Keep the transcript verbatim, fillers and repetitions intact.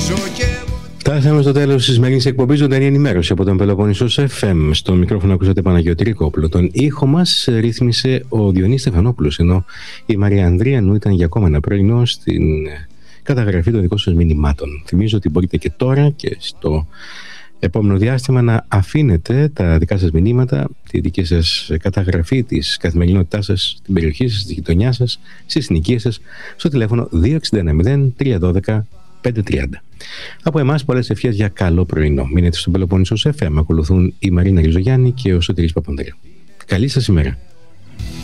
Φτάσαμε στο τέλος της σημερινής εκπομπής Ζωντανή ενημέρωση από τον Πελοπόννησος εφ εμ. Στο μικρόφωνο ακούσατε Παναγιώτη Ρικόπουλο. Τον ήχο μας ρύθμισε ο Διονύσης Στεφανόπουλος, ενώ η Μαρία Ανδρίανου ήταν για ακόμα ένα πρωινό στην καταγραφή των δικών σας μηνυμάτων. Θυμίζω ότι μπορείτε και τώρα και στο επόμενο διάστημα να αφήνετε τα δικά σας μηνύματα, τη δική σας καταγραφή της καθημερινότητάς σας στην περιοχή σας, στη γειτονιά σας, στη συνοικία σας, στο τηλέφωνο δύο έξι ένα μηδέν τρία ένα δύο πέντε τρία μηδέν. Από εμάς πολλές ευχές για καλό πρωινό. Μείνετε στον Πελοπόννησος εφ εμ. Ακολουθούν η Μαρίνα Ριζογιάννη και ο Σωτήρης Παπανδρέου. Καλή σας ημέρα.